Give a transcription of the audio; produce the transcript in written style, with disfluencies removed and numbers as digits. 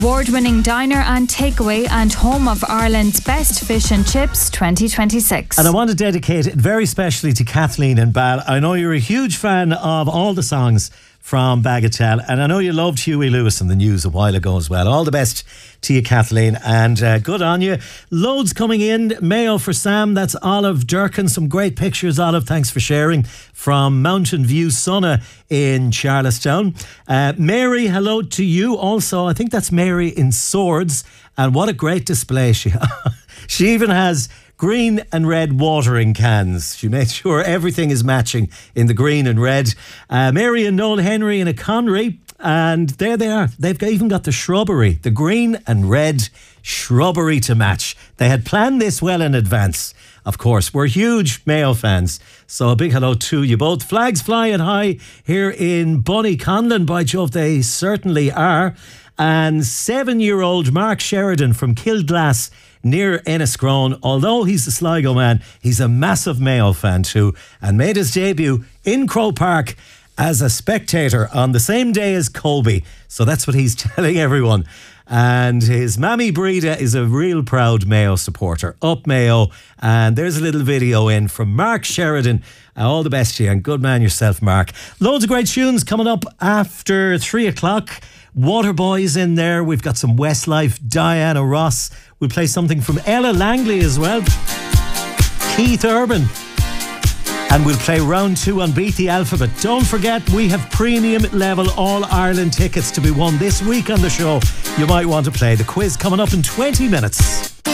Award-winning diner and takeaway and home of Ireland's best fish and chips 2026. And I want to dedicate it very specially to Kathleen and Bal. I know you're a huge fan of all the songs from Bagatelle, and I know you loved Huey Lewis in the news a while ago as well. All the best to you, Kathleen, and good on you. Loads coming in. Mayo for Sam, that's Olive Durkin. Some great pictures, Olive, thanks for sharing, from Mountain View Sauna in Charlestown. Mary, hello to you also. I think that's Mary in Swords, and what a great display she she even has green and red watering cans. She made sure everything is matching in the green and red. Mary and Noel Henry in a Conry, and there they are. They've even got the shrubbery, the green and red shrubbery to match. They had planned this well in advance. Of course, we're huge Mayo fans, so a big hello to you both. Flags flying high here in Bonnyconlon, by Jove, they certainly are. And 7-year-old Mark Sheridan from Kildglass near Enniscrone, although he's a Sligo man, he's a massive Mayo fan too, and made his debut in Croke Park as a spectator on the same day as Colby. So that's what he's telling everyone. And his mammy Breda is a real proud Mayo supporter. Up Mayo. And there's a little video in from Mark Sheridan. All the best to you, and good man yourself, Mark. Loads of great tunes coming up after 3 o'clock. Waterboys in there. We've got some Westlife, Diana Ross. We'll play something from Ella Langley as well. Keith Urban. And we'll play round 2 on Beat the Alphabet. Don't forget, we have premium level All-Ireland tickets to be won this week on the show. You might want to play the quiz coming up in 20 minutes.